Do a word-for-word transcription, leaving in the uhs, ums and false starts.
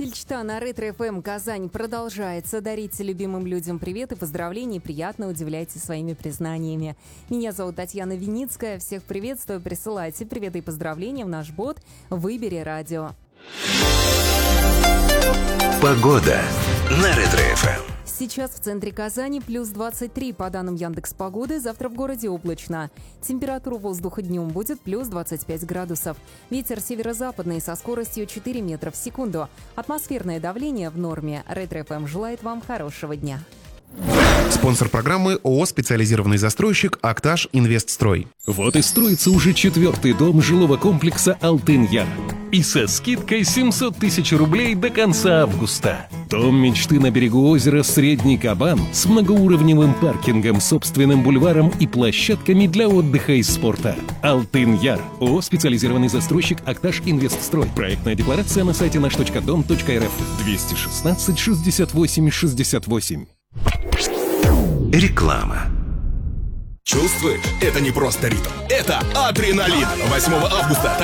Сельчта на Ретро-эф эм Казань продолжается. Дарите любимым людям привет и поздравления. Приятно удивляйте своими признаниями. Меня зовут Татьяна Виницкая. Всех приветствую. Присылайте приветы и поздравления в наш бот «Выбери радио». Погода на Ретро-эф эм. Сейчас в центре Казани плюс двадцать три, по данным Яндекс.Погоды. Завтра в городе облачно. Температура воздуха днем будет плюс двадцать пять градусов. Ветер северо-западный со скоростью четыре метра в секунду. Атмосферное давление в норме. Ретро-эф эм желает вам хорошего дня. Спонсор программы ООО «Специализированный застройщик «Актаж Инвестстрой». Вот и строится уже четвертый дом жилого комплекса «Алтын-Яр». И со скидкой семьсот тысяч рублей до конца августа. Дом мечты на берегу озера «Средний Кабан» с многоуровневым паркингом, собственным бульваром и площадками для отдыха и спорта. «Алтын-Яр». ООО «Специализированный застройщик «Актаж Инвестстрой». Проектная декларация на сайте наш точка дом точка эр эф. двести шестнадцать шестьдесят восемь шестьдесят восемь. Реклама. Чувствуешь? Это не просто ритм. Это адреналин. восьмого августа